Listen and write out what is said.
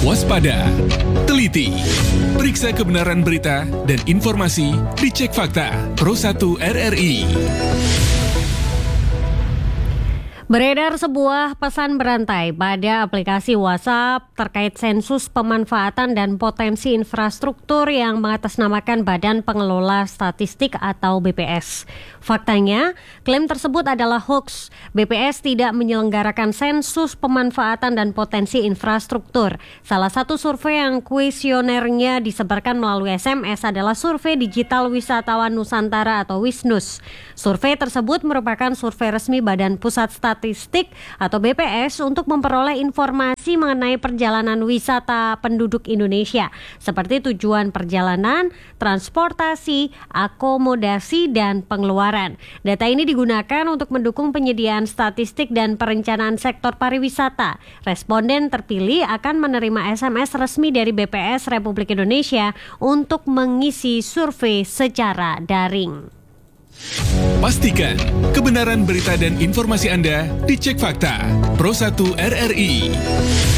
Waspada, teliti, periksa kebenaran berita dan informasi dicek fakta Pro 1 RRI. Beredar sebuah pesan berantai pada aplikasi WhatsApp terkait sensus pemanfaatan dan potensi infrastruktur yang mengatasnamakan Badan Pengelola Statistik atau BPS. Faktanya, klaim tersebut adalah hoax. BPS tidak menyelenggarakan sensus pemanfaatan dan potensi infrastruktur. Salah satu survei yang kuesionernya disebarkan melalui SMS adalah Survei Digital Wisatawan Nusantara atau WISNUS. Survei tersebut merupakan survei resmi Badan Pusat Statistik atau BPS untuk memperoleh informasi mengenai perjalanan wisata penduduk Indonesia seperti tujuan perjalanan, transportasi, akomodasi, dan pengeluaran. Data ini digunakan untuk mendukung penyediaan statistik dan perencanaan sektor pariwisata. Responden terpilih akan menerima SMS resmi dari BPS Republik Indonesia untuk mengisi survei secara daring. Pastikan kebenaran berita dan informasi Anda dicek fakta Pro 1 RRI.